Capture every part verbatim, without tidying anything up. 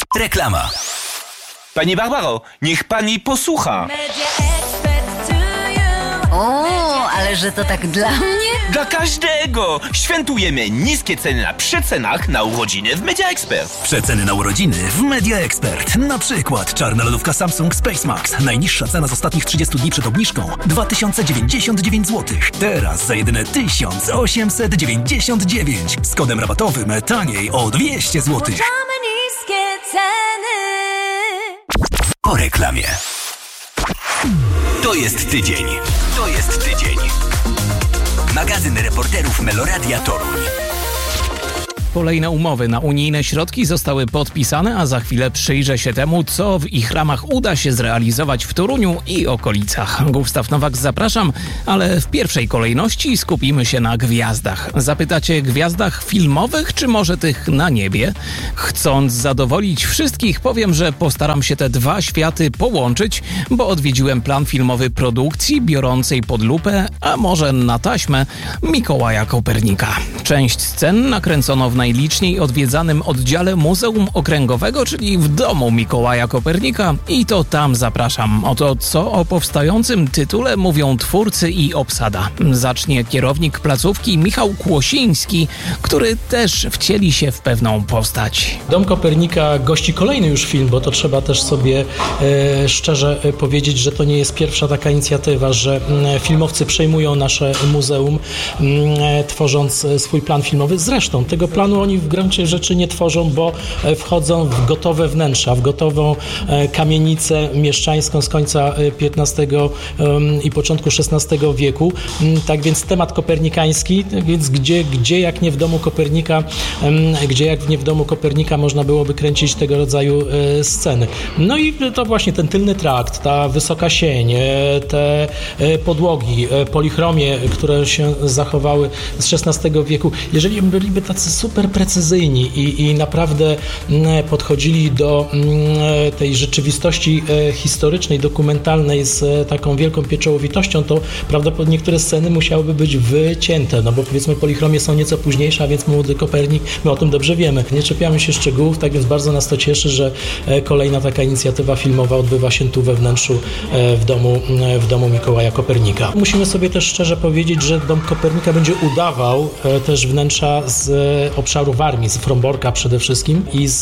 Reklama. Pani Barbaro, niech pani posłucha. O, ale że to tak dla mnie? Dla każdego! Świętujemy niskie ceny na przecenach na urodziny w Media Expert. Przeceny na urodziny w Media Expert. Na przykład czarna lodówka Samsung Space Max. Najniższa cena z ostatnich trzydziestu dni przed obniżką dwa tysiące dziewięćdziesiąt dziewięć złotych. Teraz za jedyne tysiąc osiemset dziewięćdziesiąt dziewięć. Z kodem rabatowym taniej o dwieście złotych. Włączamy niskie ceny. Po reklamie. To jest tydzień. To jest tydzień. Magazyn reporterów Meloradia Toruń. Kolejne umowy na unijne środki zostały podpisane, a za chwilę przyjrzę się temu, co w ich ramach uda się zrealizować w Toruniu i okolicach. Gustaw Nowak, zapraszam, ale w pierwszej kolejności skupimy się na gwiazdach. Zapytacie, gwiazdach filmowych, czy może tych na niebie? Chcąc zadowolić wszystkich, powiem, że postaram się te dwa światy połączyć, bo odwiedziłem plan filmowy produkcji biorącej pod lupę, a może na taśmę, Mikołaja Kopernika. Część scen nakręcono w najliczniej odwiedzanym oddziale Muzeum Okręgowego, czyli w domu Mikołaja Kopernika, i to tam zapraszam. Oto co o powstającym tytule mówią twórcy i obsada. Zacznie kierownik placówki Michał Kłosiński, który też wcieli się w pewną postać. Dom Kopernika gości kolejny już film, bo to trzeba też sobie e, szczerze powiedzieć, że to nie jest pierwsza taka inicjatywa, że e, filmowcy przejmują nasze muzeum, e, tworząc swój plan filmowy. Zresztą tego planu oni w gruncie rzeczy nie tworzą, bo wchodzą w gotowe wnętrza, w gotową kamienicę mieszczańską z końca piętnastego i początku szesnastego wieku. Tak więc temat kopernikański, więc gdzie, gdzie jak nie w domu Kopernika, gdzie jak nie w domu Kopernika można byłoby kręcić tego rodzaju sceny. No i to właśnie ten tylny trakt, ta wysoka sień, te podłogi, polichromie, które się zachowały z szesnastego wieku. Jeżeli byliby tacy super precyzyjni i, i naprawdę podchodzili do tej rzeczywistości historycznej, dokumentalnej z taką wielką pieczołowitością, to prawdopodobnie niektóre sceny musiałyby być wycięte, no bo powiedzmy polichromie są nieco późniejsze, a więc młody Kopernik, my o tym dobrze wiemy. Nie czepiamy się szczegółów, tak więc bardzo nas to cieszy, że kolejna taka inicjatywa filmowa odbywa się tu we wnętrzu w domu, w domu Mikołaja Kopernika. Musimy sobie też szczerze powiedzieć, że dom Kopernika będzie udawał też wnętrza z obszaru Warmii, z Fromborka przede wszystkim i z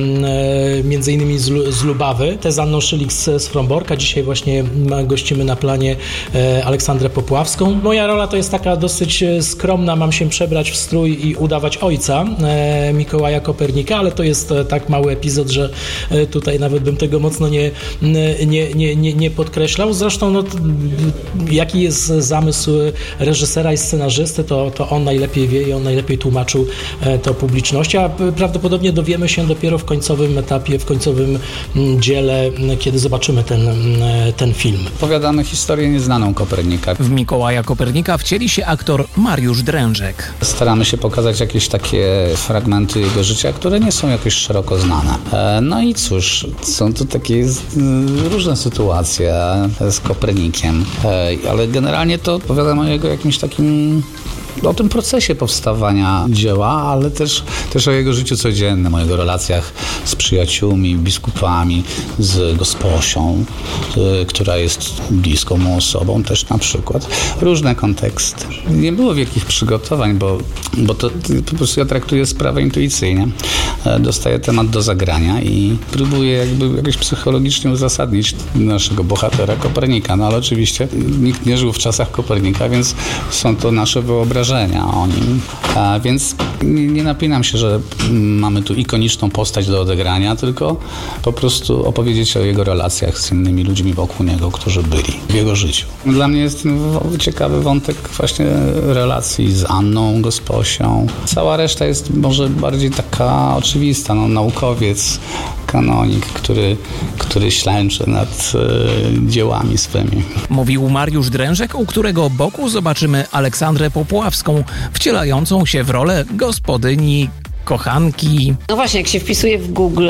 e, między innymi z, z Lubawy. Tę z Anną Szylik z, z Fromborka. Dzisiaj właśnie gościmy na planie e, Aleksandrę Popławską. Moja rola to jest taka dosyć skromna. Mam się przebrać w strój i udawać ojca e, Mikołaja Kopernika, ale to jest e, tak mały epizod, że e, tutaj nawet bym tego mocno nie, nie, nie, nie, nie podkreślał. Zresztą no, t, jaki jest zamysł reżysera i scenarzysty, to, to on najlepiej wie i on najlepiej tłumaczył e, to publiczności, a prawdopodobnie dowiemy się dopiero w końcowym etapie, w końcowym dziele, kiedy zobaczymy ten, ten film. Opowiadamy historię nieznaną Kopernika. W Mikołaja Kopernika wcieli się aktor Mariusz Drężek. Staramy się pokazać jakieś takie fragmenty jego życia, które nie są jakoś szeroko znane. No i cóż, są tu takie różne sytuacje z Kopernikiem, ale generalnie to opowiadam o jego jakimś takim o tym procesie powstawania dzieła, ale też, też o jego życiu codziennym, o jego relacjach z przyjaciółmi, biskupami, z gosposią, y, która jest bliską mu osobą też na przykład. Różne konteksty. Nie było wielkich przygotowań, bo, bo to po prostu ja traktuję sprawę intuicyjnie. Dostaję temat do zagrania i próbuję jakby jakoś psychologicznie uzasadnić naszego bohatera Kopernika. No ale oczywiście nikt nie żył w czasach Kopernika, więc są to nasze wyobrażenia o nim. A więc nie, nie napinam się, że mamy tu ikoniczną postać do odegrania, tylko po prostu opowiedzieć o jego relacjach z innymi ludźmi wokół niego, którzy byli w jego życiu. Dla mnie jest ten ciekawy wątek właśnie relacji z Anną Gosposią. Cała reszta jest może bardziej taka oczywista. No, naukowiec, kanonik, który, który ślęczy nad e, dziełami swymi. Mówił Mariusz Drężek, u którego boku zobaczymy Aleksandrę Popławską, wcielającą się w rolę gospodyni kochanki. No właśnie, jak się wpisuje w Google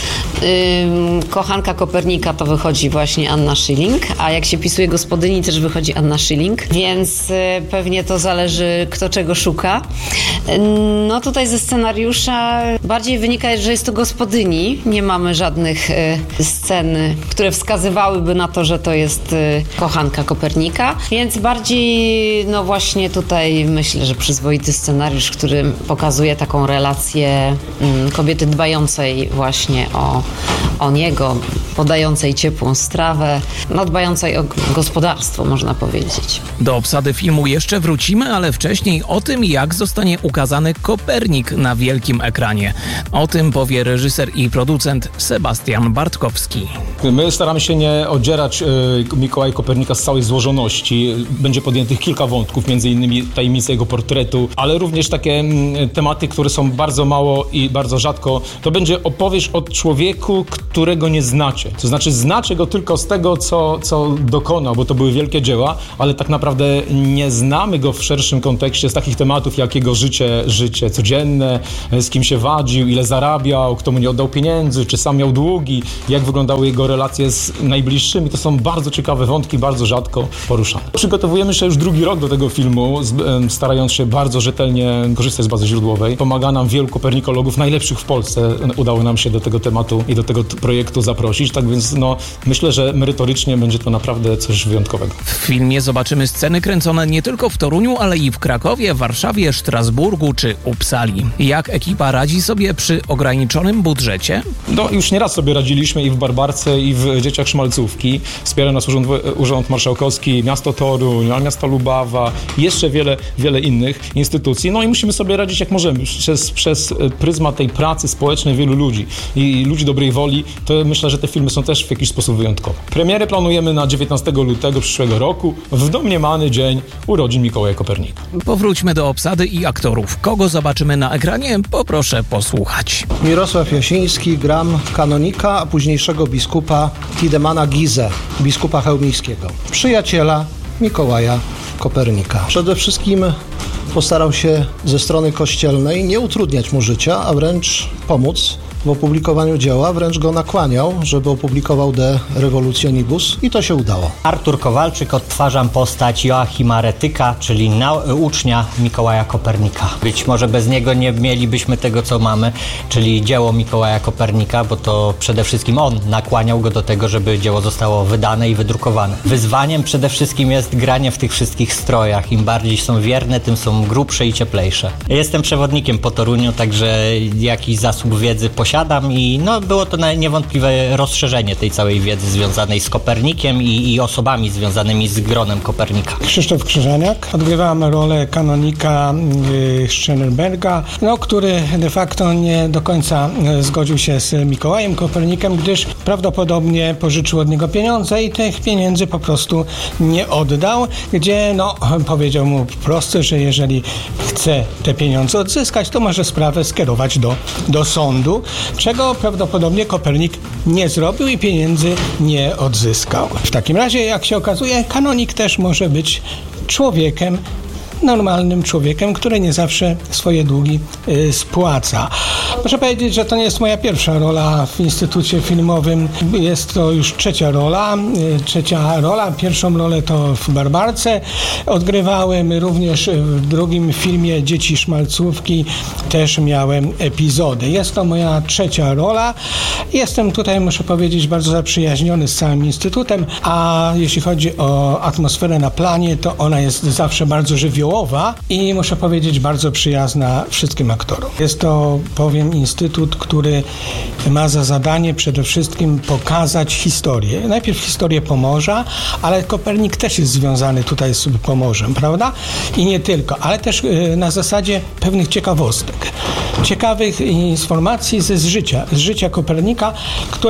ym, kochanka Kopernika, to wychodzi właśnie Anna Schilling, a jak się wpisuje gospodyni, też wychodzi Anna Schilling, więc y, pewnie to zależy, kto czego szuka. Y, no tutaj ze scenariusza bardziej wynika, że jest to gospodyni. Nie mamy żadnych y, scen, które wskazywałyby na to, że to jest y, kochanka Kopernika, więc bardziej, no właśnie tutaj myślę, że przyzwoity scenariusz, który pokazuje taką relację y, kobiety dbającej właśnie o, o niego, podającej ciepłą strawę, no dbającej o gospodarstwo, można powiedzieć. Do obsady filmu jeszcze wrócimy, ale wcześniej o tym, jak zostanie ukazany Kopernik na wielkim ekranie. O tym powie reżyser i producent Sebastian Bartkowski. My staramy się nie odzierać y, Mikołaja Kopernika z całej złożoności. Będzie podjętych kilka wątków, między innymi tajemnice jego portretu, ale również takie mm, tematy, które są bardzo mało i bardzo rzadko. To będzie opowieść o człowieku, którego nie znacie. To znaczy znacie go tylko z tego, co, co dokonał, bo to były wielkie dzieła, ale tak naprawdę nie znamy go w szerszym kontekście z takich tematów, jak jego życie, życie codzienne, z kim się wadził, ile zarabiał, kto mu nie oddał pieniędzy, czy sam miał długi, jak wyglądały jego relacje z najbliższymi. To są bardzo ciekawe wątki, bardzo rzadko poruszane. Przygotowujemy się już drugi rok do tego filmu, starając się bardzo rzetelnie korzystać z bazy źródłowej. Pomaga nam wielu kopernikologów, najlepszych w Polsce. Udało nam się do tego tematu i do tego projektu zaprosić, tak więc no, myślę, że merytorycznie będzie to naprawdę coś wyjątkowego. W filmie zobaczymy sceny kręcone nie tylko w Toruniu, ale i w Krakowie, Warszawie, Strasburgu czy Uppsali. Jak ekipa radzi sobie przy ograniczonym budżecie? No już nieraz sobie radziliśmy i w Barbarce, i w Dzieciach Szmalcówki. Wspiera nas Urząd, Urząd Marszałkowski, Miasto Toruń, Miasto Lubawa i jeszcze wiele, wiele innych instytucji. No i musimy sobie radzić jak możemy. Przez, przez pryzmat tej pracy społecznej wielu ludzi i ludzi dobrej woli, to myślę, że te filmy są też w jakiś sposób wyjątkowe. Premierę planujemy na dziewiętnastego lutego przyszłego roku, w domniemany dzień urodzin Mikołaja Kopernika. Powróćmy do obsady i aktorów. Kogo zobaczymy na ekranie? Poproszę posłuchać. Mirosław Jasiński, gram kanonika, a późniejszego biskupa Tidemana Gizę, biskupa chełmińskiego. Przyjaciela Mikołaja Kopernika. Przede wszystkim postarał się ze strony kościelnej nie utrudniać mu życia, a wręcz pomóc w opublikowaniu dzieła, wręcz go nakłaniał, żeby opublikował De Revolutionibus i to się udało. Artur Kowalczyk, odtwarzam postać Joachima Retyka, czyli nau- ucznia Mikołaja Kopernika. Być może bez niego nie mielibyśmy tego, co mamy, czyli dzieło Mikołaja Kopernika, bo to przede wszystkim on nakłaniał go do tego, żeby dzieło zostało wydane i wydrukowane. Wyzwaniem przede wszystkim jest granie w tych wszystkich strojach. Im bardziej są wierne, tym są grubsze i cieplejsze. Jestem przewodnikiem po Toruniu, także jakiś zasób wiedzy posiadam i no, było to niewątpliwe rozszerzenie tej całej wiedzy związanej z Kopernikiem i, i osobami związanymi z gronem Kopernika. Krzysztof Krzyżaniak. Odgrywam rolę kanonika y, Schönerberga, no, który de facto nie do końca zgodził się z Mikołajem Kopernikiem, gdyż prawdopodobnie pożyczył od niego pieniądze i tych pieniędzy po prostu nie oddał, gdzie no, powiedział mu wprost, że jeżeli chce te pieniądze odzyskać, to może sprawę skierować do, do sądu, czego prawdopodobnie Kopernik nie zrobił i pieniędzy nie odzyskał. W takim razie, jak się okazuje, kanonik też może być człowiekiem, normalnym człowiekiem, który nie zawsze swoje długi y, spłaca. Muszę powiedzieć, że to nie jest moja pierwsza rola w Instytucie Filmowym. Jest to już trzecia rola. Y, trzecia rola. Pierwszą rolę to w Barbarce odgrywałem. Również w drugim filmie Dzieci Szmalcówki też miałem epizody. Jest to moja trzecia rola. Jestem tutaj, muszę powiedzieć, bardzo zaprzyjaźniony z całym Instytutem, a jeśli chodzi o atmosferę na planie, to ona jest zawsze bardzo żywiołowa i muszę powiedzieć bardzo przyjazna wszystkim aktorom. Jest to, powiem, instytut, który ma za zadanie przede wszystkim pokazać historię. Najpierw historię Pomorza, ale Kopernik też jest związany tutaj z Pomorzem, prawda? I nie tylko, ale też na zasadzie pewnych ciekawostek. Ciekawych informacji ze z życia, z życia Kopernika, które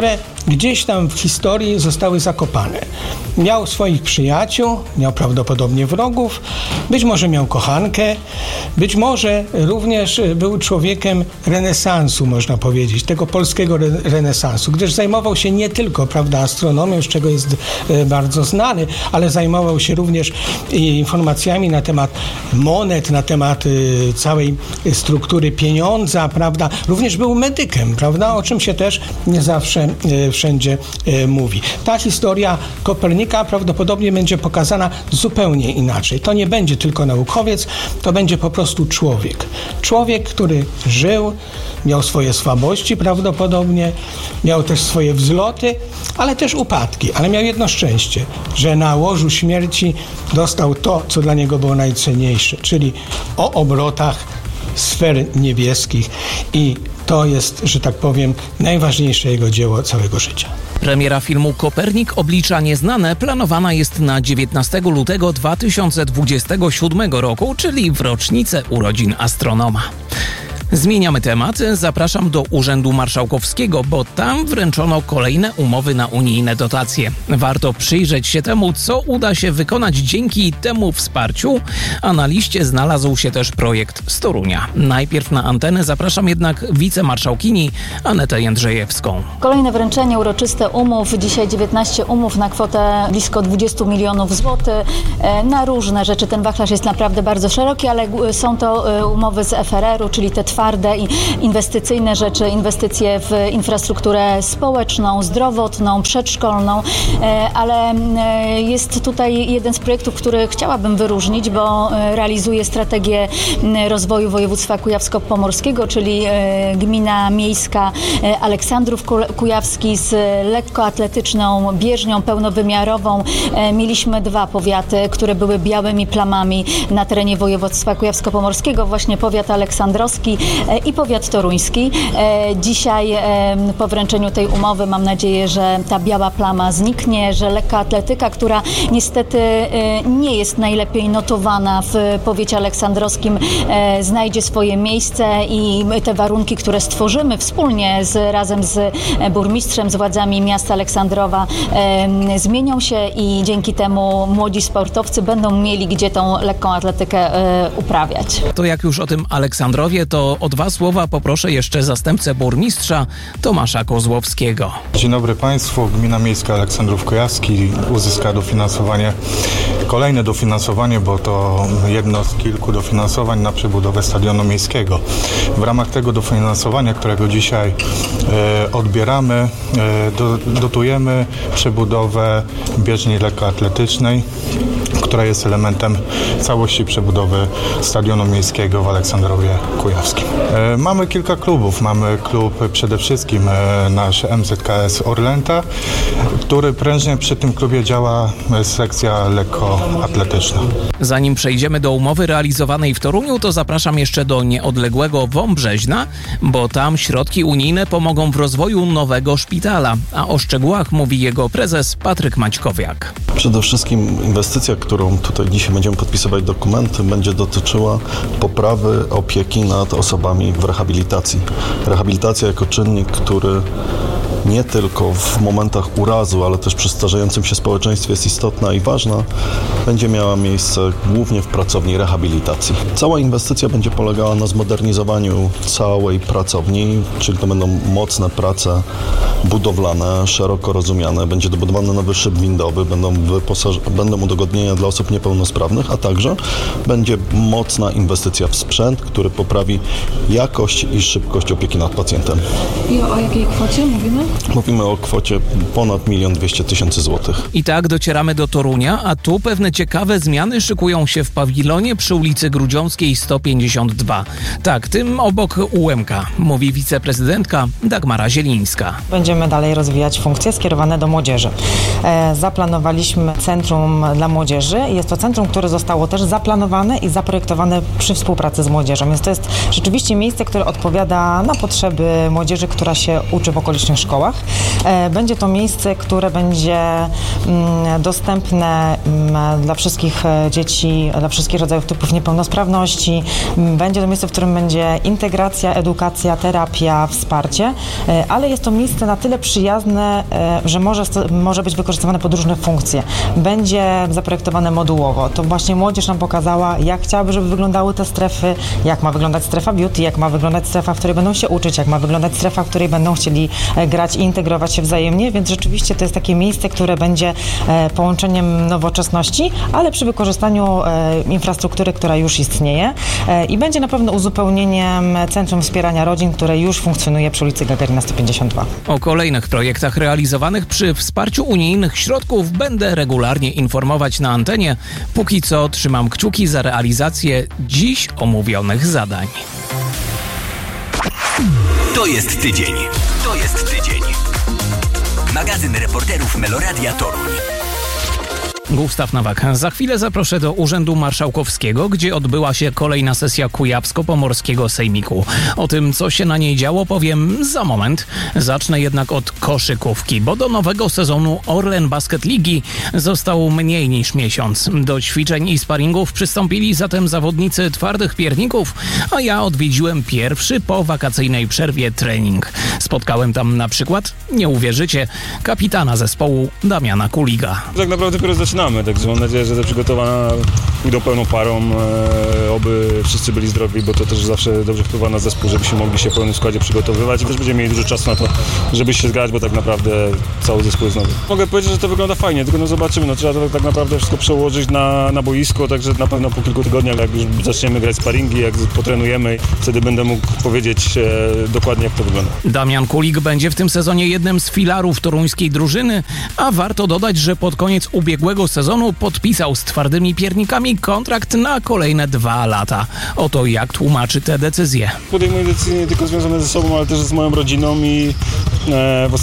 gdzieś tam w historii zostały zakopane. Miał swoich przyjaciół, miał prawdopodobnie wrogów, być może miał kochankę, być może również był człowiekiem renesansu, można powiedzieć, tego polskiego re- renesansu, gdyż zajmował się nie tylko, prawda, astronomią, z czego jest e, bardzo znany, ale zajmował się również informacjami na temat monet, na temat e, całej struktury pieniądza, prawda, również był medykiem, prawda, o czym się też nie zawsze e, wszędzie e, mówi. Ta historia Kopernika prawdopodobnie będzie pokazana zupełnie inaczej. To nie będzie tylko naukowiec, to będzie po prostu człowiek. Człowiek, który żył, miał swoje słabości prawdopodobnie, miał też swoje wzloty, ale też upadki. Ale miał jedno szczęście, że na łożu śmierci dostał to, co dla niego było najcenniejsze, czyli o obrotach sfer niebieskich i to jest, że tak powiem, najważniejsze jego dzieło całego życia. Premiera filmu Kopernik – Oblicza nieznane planowana jest na dziewiętnastego lutego dwa tysiące dwudziestego siódmego roku, czyli w rocznicę urodzin astronoma. Zmieniamy temat. Zapraszam do Urzędu Marszałkowskiego, bo tam wręczono kolejne umowy na unijne dotacje. Warto przyjrzeć się temu, co uda się wykonać dzięki temu wsparciu, a na liście znalazł się też projekt z Torunia. Najpierw na antenę zapraszam jednak wicemarszałkini Anetę Jędrzejewską. Kolejne wręczenie uroczyste umów. Dzisiaj dziewiętnaście umów na kwotę blisko dwadzieścia milionów złotych. Na różne rzeczy. Ten wachlarz jest naprawdę bardzo szeroki, ale są to umowy z F R R u, czyli te twarde i inwestycyjne rzeczy, inwestycje w infrastrukturę społeczną, zdrowotną, przedszkolną, ale jest tutaj jeden z projektów, który chciałabym wyróżnić, bo realizuje strategię rozwoju województwa kujawsko-pomorskiego, czyli gmina miejska Aleksandrów Kujawski z lekkoatletyczną bieżnią pełnowymiarową. Mieliśmy dwa powiaty, które były białymi plamami na terenie województwa kujawsko-pomorskiego, właśnie powiat aleksandrowski i powiat toruński. Dzisiaj po wręczeniu tej umowy mam nadzieję, że ta biała plama zniknie, że lekkoatletyka, która niestety nie jest najlepiej notowana w powiecie aleksandrowskim, znajdzie swoje miejsce i te warunki, które stworzymy wspólnie z, razem z burmistrzem, z władzami miasta Aleksandrowa, zmienią się i dzięki temu młodzi sportowcy będą mieli gdzie tą lekką atletykę uprawiać. To jak już o tym Aleksandrowie, to o dwa słowa poproszę jeszcze zastępcę burmistrza Tomasza Kozłowskiego. Dzień dobry Państwu. Gmina Miejska Aleksandrów Kujawski uzyska dofinansowanie, kolejne dofinansowanie, bo to jedno z kilku dofinansowań na przebudowę stadionu miejskiego. W ramach tego dofinansowania, którego dzisiaj e, odbieramy, e, do, dotujemy przebudowę bieżni lekkoatletycznej, która jest elementem całości przebudowy stadionu miejskiego w Aleksandrowie Kujawskim. E, mamy kilka klubów. Mamy klub przede wszystkim e, nasz M Z K S Orlęta, który prężnie przy tym klubie działa sekcja lekkoatletyczna. Zanim przejdziemy do umowy realizowanej w Toruniu, to zapraszam jeszcze do nieodległego Wąbrzeźna, bo tam środki unijne pomogą w rozwoju nowego szpitala, a o szczegółach mówi jego prezes Patryk Maćkowiak. Przede wszystkim inwestycja, którą tutaj dzisiaj będziemy podpisywać dokumenty, będzie dotyczyła poprawy opieki nad osobami w rehabilitacji. Rehabilitacja jako czynnik, który nie tylko w momentach urazu, ale też przy starzejącym się społeczeństwie jest istotna i ważna, będzie miała miejsce głównie w pracowni rehabilitacji. Cała inwestycja będzie polegała na zmodernizowaniu całej pracowni, czyli to będą mocne prace budowlane, szeroko rozumiane, będzie dobudowany nowy szyb windowy, będą, wyposaż- będą udogodnienia dla osób niepełnosprawnych, a także będzie mocna inwestycja w sprzęt, który poprawi jakość i szybkość opieki nad pacjentem. I o jakiej kwocie mówimy? Mówimy o kwocie ponad milion dwieście tysięcy złotych. I tak docieramy do Torunia, a tu pewne ciekawe zmiany szykują się w pawilonie przy ulicy Grudziąckiej sto pięćdziesiąt dwa. Tak, tym obok U M K, mówi wiceprezydentka Dagmara Zielińska. Będziemy dalej rozwijać funkcje skierowane do młodzieży. E, zaplanowaliśmy centrum dla młodzieży młodzieży. Jest to centrum, które zostało też zaplanowane i zaprojektowane przy współpracy z młodzieżą. Więc to jest rzeczywiście miejsce, które odpowiada na potrzeby młodzieży, która się uczy w okolicznych szkołach. Będzie to miejsce, które będzie dostępne dla wszystkich dzieci, dla wszystkich rodzajów typów niepełnosprawności. Będzie to miejsce, w którym będzie integracja, edukacja, terapia, wsparcie, ale jest to miejsce na tyle przyjazne, że może, może być wykorzystywane pod różne funkcje. Będzie zaprojektowane modułowo. To właśnie młodzież nam pokazała, jak chciałaby, żeby wyglądały te strefy, jak ma wyglądać strefa beauty, jak ma wyglądać strefa, w której będą się uczyć, jak ma wyglądać strefa, w której będą chcieli grać i integrować się wzajemnie, więc rzeczywiście to jest takie miejsce, które będzie połączeniem nowoczesności, ale przy wykorzystaniu infrastruktury, która już istnieje i będzie na pewno uzupełnieniem Centrum Wspierania Rodzin, które już funkcjonuje przy ulicy Gagarina sto pięćdziesiąt dwa. O kolejnych projektach realizowanych przy wsparciu unijnych środków będę regularnie informować na antenie. Póki co trzymam kciuki za realizację dziś omówionych zadań. To jest tydzień. To jest tydzień. Magazyn reporterów Meloradia Toruń. Gustaw Nowak. Za chwilę zaproszę do Urzędu Marszałkowskiego, gdzie odbyła się kolejna sesja Kujawsko-Pomorskiego Sejmiku. O tym, co się na niej działo, powiem za moment. Zacznę jednak od koszykówki, bo do nowego sezonu Orlen Basket Ligi został mniej niż miesiąc. Do ćwiczeń i sparingów przystąpili zatem zawodnicy twardych pierników, a ja odwiedziłem pierwszy po wakacyjnej przerwie trening. Spotkałem tam na przykład, nie uwierzycie, kapitana zespołu Damiana Kuliga. Tak naprawdę dopiero zaczynamy. Także mam nadzieję, że to przygotowana idą pełną parą, e, oby wszyscy byli zdrowi, bo to też zawsze dobrze wpływa na zespół, żebyśmy mogli się w pełnym składzie przygotowywać i też będziemy mieli dużo czasu na to, żeby się zgrać, bo tak naprawdę cały zespół jest nowy. Mogę powiedzieć, że to wygląda fajnie, tylko no zobaczymy, no trzeba to tak naprawdę wszystko przełożyć na, na boisko, także na pewno po kilku tygodniach, jak już zaczniemy grać sparingi, jak potrenujemy, wtedy będę mógł powiedzieć e, dokładnie, jak to wygląda. Damian Kulik będzie w tym sezonie jednym z filarów toruńskiej drużyny, a warto dodać, że pod koniec ubiegłego sezonu podpisał z twardymi piernikami kontrakt na kolejne dwa lata. Oto jak tłumaczy te decyzje. Podejmuję decyzje nie tylko związane ze sobą, ale też z moją rodziną i e, w